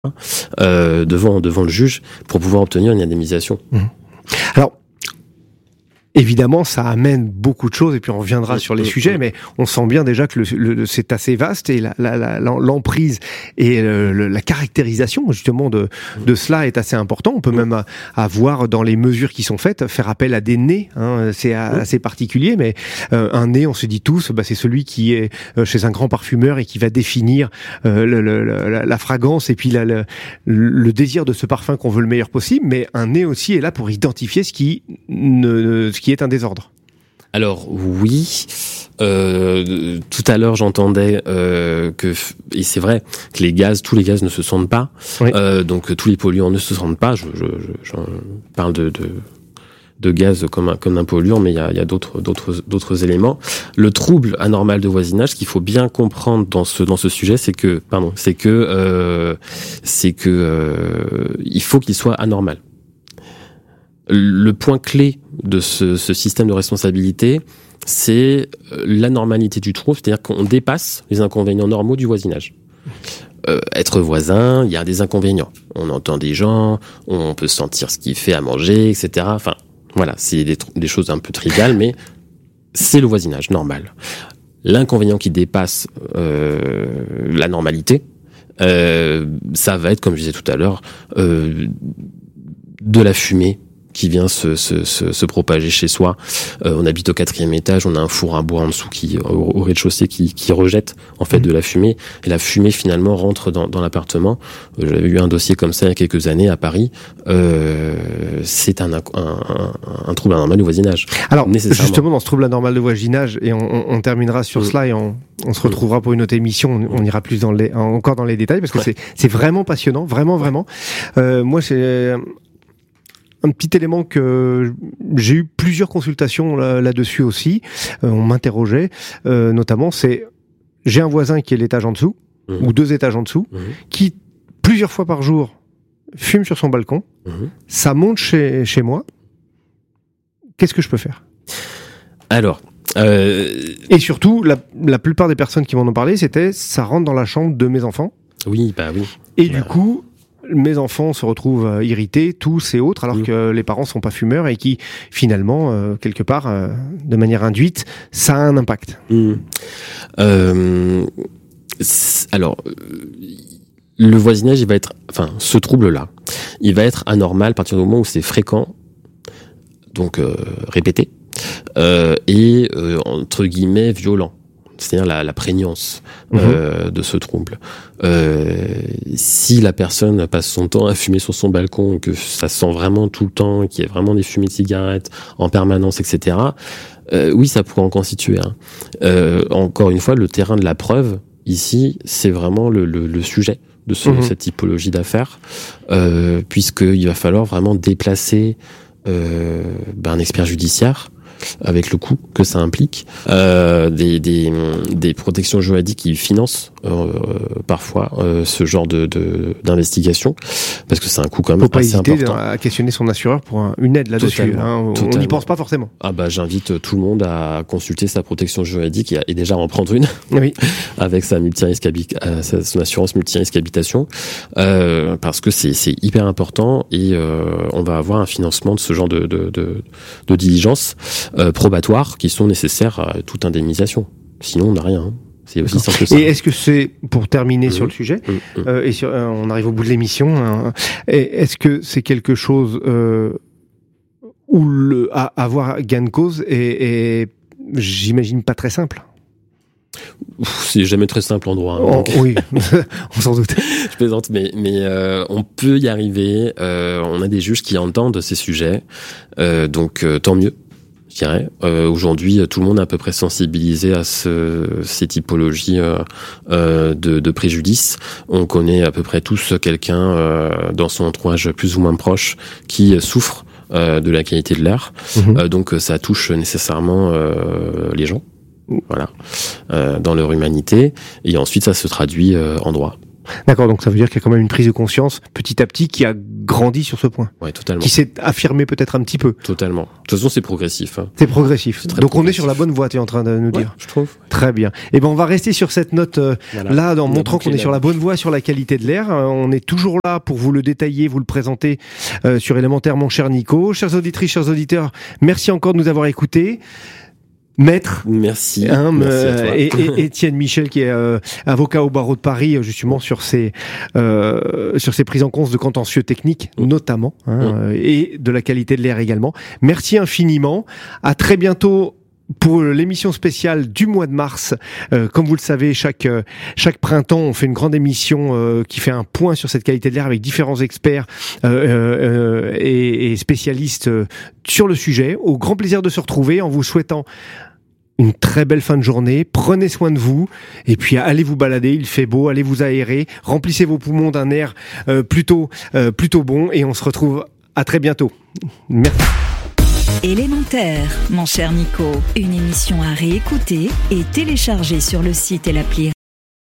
devant le juge pour pouvoir obtenir une indemnisation. Alors, évidemment, ça amène beaucoup de choses, et puis on reviendra sur les sujets, mais on sent bien déjà que c'est assez vaste, et l'emprise et la caractérisation justement de cela est assez important. On peut même avoir dans les mesures qui sont faites, faire appel à des nez, c'est assez particulier, mais un nez, on se dit tous, c'est celui qui est chez un grand parfumeur et qui va définir la fragrance et puis le désir de ce parfum qu'on veut le meilleur possible, mais un nez aussi est là pour identifier ce qui est un désordre. Alors oui, tout à l'heure j'entendais que, et c'est vrai, que tous les gaz ne se sentent pas, oui. Donc tous les polluants ne se sentent pas. Je parle de gaz comme un polluant, mais il y a d'autres éléments. Le trouble anormal de voisinage, ce qu'il faut bien comprendre dans ce sujet, c'est que il faut qu'il soit anormal. Le point clé de ce système de responsabilité, c'est l'anormalité du trouble, c'est-à-dire qu'on dépasse les inconvénients normaux du voisinage. Être voisin, il y a des inconvénients. On entend des gens, on peut sentir ce qu'il fait à manger, etc. Enfin, voilà, c'est des choses un peu triviales, mais c'est le voisinage normal. L'inconvénient qui dépasse la normalité, ça va être, comme je disais tout à l'heure, de la fumée qui vient se propager chez soi. On habite au 4e étage, on a un four à bois en dessous au rez-de-chaussée qui rejette en fait de la fumée, et la fumée finalement rentre dans l'appartement. J'avais eu un dossier comme ça il y a quelques années à Paris. C'est un trouble anormal du voisinage. Alors justement, dans ce trouble anormal de voisinage, et on terminera sur cela, et on se retrouvera pour une autre émission, on ira plus encore dans les détails, parce que c'est vraiment passionnant, vraiment. Moi, c'est un petit élément que j'ai eu plusieurs consultations là-dessus aussi. On m'interrogeait, notamment, c'est j'ai un voisin qui est l'étage en dessous, ou 2 étages en dessous, qui plusieurs fois par jour fume sur son balcon. Ça monte chez moi. Qu'est-ce que je peux faire ? Alors, et surtout, la plupart des personnes qui m'en ont parlé, c'était ça rentre dans la chambre de mes enfants. Oui, bah oui. Et du coup, mes enfants se retrouvent irrités, tous et autres, alors que les parents sont pas fumeurs, et qui, finalement, quelque part, de manière induite, ça a un impact. Alors, le voisinage, il va être, ce trouble-là, il va être anormal à partir du moment où c'est fréquent, donc répété, et entre guillemets violent. C'est-à-dire la prégnance de ce trouble. Si la personne passe son temps à fumer sur son balcon, que ça sent vraiment tout le temps, qu'il y a vraiment des fumées de cigarettes en permanence, etc., oui, ça pourrait en constituer un. Encore une fois, le terrain de la preuve, ici, c'est vraiment le sujet de cette typologie d'affaires, puisqu'il va falloir vraiment déplacer un expert judiciaire, avec le coût que ça implique, des protections juridiques qui financent parfois ce genre d'investigation, parce que c'est un coût quand même assez important. Faut pas hésiter à questionner son assureur pour une aide là-dessus. On n'y pense pas forcément. J'invite tout le monde à consulter sa protection juridique et déjà en prendre une, avec sa son assurance multi-risque habitation, parce que c'est hyper important, et on va avoir un financement de ce genre de diligence probatoires qui sont nécessaires à toute indemnisation. Sinon, on n'a rien. C'est aussi simple que ça. Et est-ce que c'est, pour terminer sur le sujet, et on arrive au bout de l'émission, est-ce que c'est quelque chose où avoir gain de cause est, j'imagine, pas très simple? C'est jamais très simple en droit. Oui, on s'en doute. Je plaisante, mais on peut y arriver. On a des juges qui entendent ces sujets, donc tant mieux. Je dirais. Aujourd'hui, tout le monde est à peu près sensibilisé à ces typologies de préjudice. On connaît à peu près tous quelqu'un dans son entourage plus ou moins proche qui souffre de la qualité de l'air. Donc ça touche nécessairement les gens, voilà, dans leur humanité. Et ensuite, ça se traduit en droit. D'accord, donc ça veut dire qu'il y a quand même une prise de conscience petit à petit qui a grandi sur ce point. Ouais, totalement. Qui s'est affirmé peut-être un petit peu. Totalement. De toute façon, c'est progressif. Hein. C'est progressif. Donc progressif. on est sur la bonne voie, tu es en train de nous dire. Je trouve. Très bien. Et ben on va rester sur cette note là, en montrant qu'on est sur la bonne voie sur la qualité de l'air. On est toujours là pour vous le détailler, vous le présenter sur Élémentaire, mon cher Nico. Chères auditrices, chers auditeurs, merci encore de nous avoir écoutés. Maître, merci. Merci à toi. Et Étienne Michel qui est avocat au barreau de Paris justement sur ces prises en compte de contentieux techniques notamment et de la qualité de l'air également. Merci infiniment. À très bientôt pour l'émission spéciale du mois de mars. Comme vous le savez, chaque printemps, on fait une grande émission qui fait un point sur cette qualité de l'air avec différents experts et spécialistes sur le sujet. Au grand plaisir de se retrouver en vous souhaitant une très belle fin de journée, prenez soin de vous, et puis allez vous balader, il fait beau, allez vous aérer, remplissez vos poumons d'un air plutôt bon, et on se retrouve à très bientôt. Merci. Élémentaire, mon cher Nico, une émission à réécouter et télécharger sur le site et l'appli